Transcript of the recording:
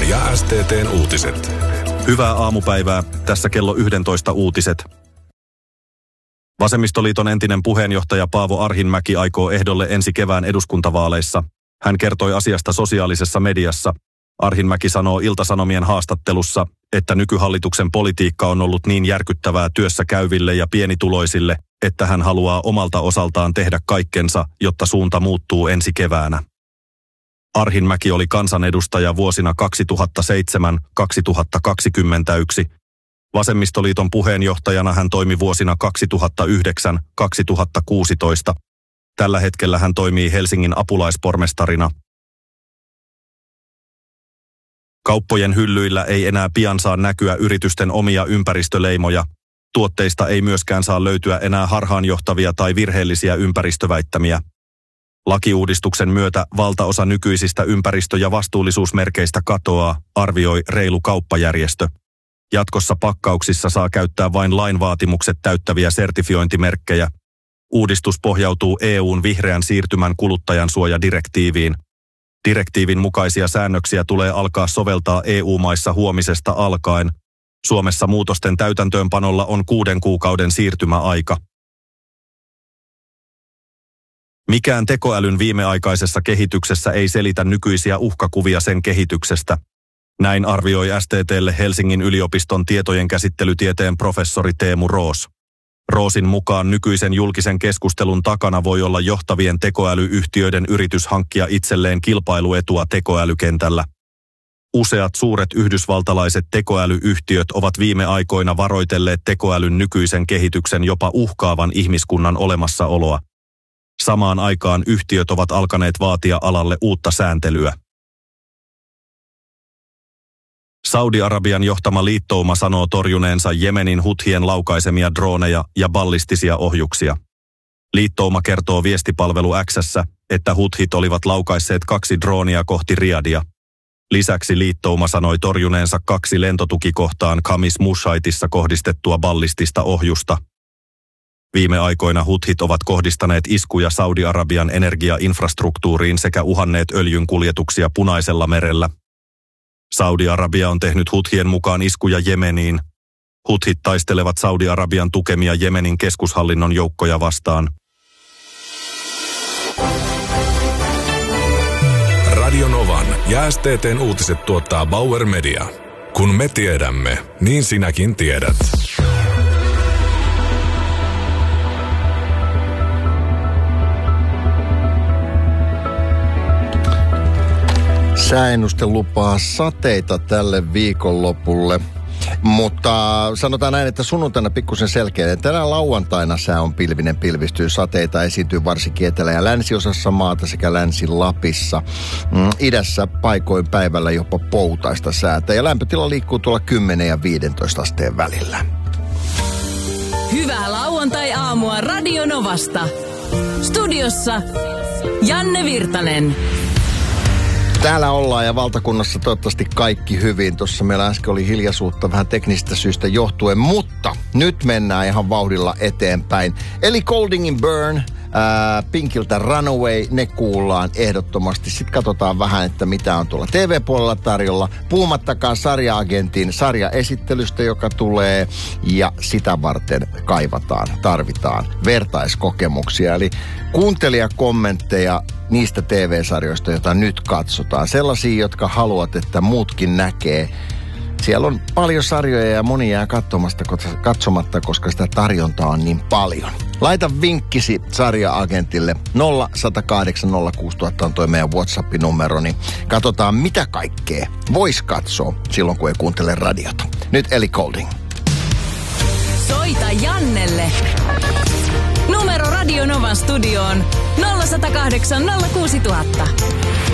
ja STT:n uutiset. Hyvää aamupäivää. Tässä kello 11 uutiset. Vasemmistoliiton entinen puheenjohtaja Paavo Arhinmäki aikoo ehdolle ensi kevään eduskuntavaaleissa. Hän kertoi asiasta sosiaalisessa mediassa. Arhinmäki sanoo Ilta-Sanomien haastattelussa, että nykyhallituksen politiikka on ollut niin järkyttävää työssä käyville ja pienituloisille, että hän haluaa omalta osaltaan tehdä kaikkensa, jotta suunta muuttuu ensi keväänä. Arhinmäki oli kansanedustaja vuosina 2007-2021. Vasemmistoliiton puheenjohtajana hän toimi vuosina 2009-2016. Tällä hetkellä hän toimii Helsingin apulaispormestarina. Kauppojen hyllyillä ei enää pian saa näkyä yritysten omia ympäristöleimoja. Tuotteista ei myöskään saa löytyä enää harhaanjohtavia tai virheellisiä ympäristöväittämiä. Lakiuudistuksen myötä valtaosa nykyisistä ympäristö- ja vastuullisuusmerkeistä katoaa, arvioi Reilu kauppajärjestö. Jatkossa pakkauksissa saa käyttää vain lain vaatimukset täyttäviä sertifiointimerkkejä. Uudistus pohjautuu EU:n vihreän siirtymän kuluttajansuojadirektiiviin. Direktiivin mukaisia säännöksiä tulee alkaa soveltaa EU-maissa huomisesta alkaen. Suomessa muutosten täytäntöönpanolla on 6 kuukauden siirtymäaika. Mikään tekoälyn viimeaikaisessa kehityksessä ei selitä nykyisiä uhkakuvia sen kehityksestä. Näin arvioi STT:lle Helsingin yliopiston tietojenkäsittelytieteen professori Teemu Roos. Roosin mukaan nykyisen julkisen keskustelun takana voi olla johtavien tekoälyyhtiöiden yritys hankkia itselleen kilpailuetua tekoälykentällä. Useat suuret yhdysvaltalaiset tekoälyyhtiöt ovat viime aikoina varoitelleet tekoälyn nykyisen kehityksen jopa uhkaavan ihmiskunnan olemassaoloa. Samaan aikaan yhtiöt ovat alkaneet vaatia alalle uutta sääntelyä. Saudi-Arabian johtama liittouma sanoo torjuneensa Jemenin huthien laukaisemia drooneja ja ballistisia ohjuksia. Liittouma kertoo viestipalvelu X:ssä, että huthit olivat laukaisseet 2 droonia kohti Riadia. Lisäksi liittouma sanoi torjuneensa 2 lentotukikohtaan Khamis Mushaitissa kohdistettua ballistista ohjusta. Viime aikoina huthit ovat kohdistaneet iskuja Saudi-Arabian energiainfrastruktuuriin sekä uhanneet öljyn kuljetuksia Punaisella merellä. Saudi-Arabia on tehnyt huthien mukaan iskuja Jemeniin. Huthit taistelevat Saudi-Arabian tukemia Jemenin keskushallinnon joukkoja vastaan. Radio Novan ja STT:n uutiset tuottaa Bauer Media. Kun me tiedämme, niin sinäkin tiedät. Sääennuste lupaa sateita tälle viikonlopulle, mutta sanotaan näin, että sunnuntaina pikkusen selkeä. Tänään lauantaina sää on pilvinen, pilvistyy, sateita esiintyy varsinkin etelä- ja länsiosassa maata sekä Länsi-Lapissa. Idässä paikoin päivällä jopa poutaista säätä ja lämpötila liikkuu tuolla 10 ja 15 asteen välillä. Hyvää lauantai-aamua Radio Novasta. Studiossa Janne Virtanen. Täällä ollaan ja valtakunnassa toivottavasti kaikki hyvin. Tuossa meillä äsken oli hiljaisuutta vähän teknisistä syistä johtuen, mutta nyt mennään ihan vauhdilla eteenpäin. Eli Goldingin Burn, Pinkiltä Runaway, ne kuullaan ehdottomasti. Sitten katsotaan vähän, että mitä on tuolla TV-puolella tarjolla. Puhumattakaan sarja-agentin sarjaesittelystä, joka tulee, ja sitä varten tarvitaan vertaiskokemuksia. Eli kuuntelijakommentteja niistä TV-sarjoista, joita nyt katsotaan. Sellaisia, jotka haluat, että muutkin näkee. Siellä on paljon sarjoja ja moni jää katsomatta, koska sitä tarjontaa on niin paljon. Laita vinkkisi sarja-agentille 0108 06000 on toi meidän WhatsApp-numero, niin katsotaan mitä kaikkea vois katsoa silloin, kun ei kuuntele radiota. Nyt Ellie Goulding. Soita Jannelle. Numero Radio Novan studioon 0108 06000.